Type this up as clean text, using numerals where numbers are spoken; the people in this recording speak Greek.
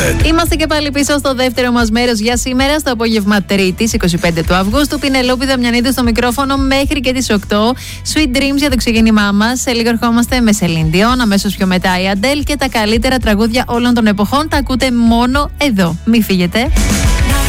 Είμαστε και πάλι πίσω στο δεύτερο μας μέρος για σήμερα, στο απόγευμα Τρίτης, 25 του Αυγούστου. Πινελόπη Δαμιανίδη στο μικρόφωνο μέχρι και τις 8. Sweet Dreams για το ξεκίνημά μας. Σε λίγο ερχόμαστε με Celine Dion, αμέσως πιο μετά η Adele και τα καλύτερα τραγούδια όλων των εποχών. Τα ακούτε μόνο εδώ. Μην φύγετε.